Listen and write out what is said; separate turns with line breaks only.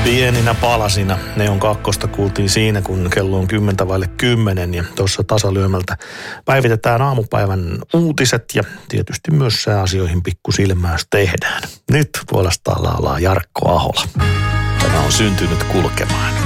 Pieninä palasina. Neon kakkosta kuultiin siinä, kun kello on 10:10 ja tuossa tasalyömältä päivitetään aamupäivän uutiset ja tietysti myös sääasioihin pikku silmäys tehdään. Nyt puolestaan laulaa Jarkko Ahola. Tämä on syntynyt kulkemaan.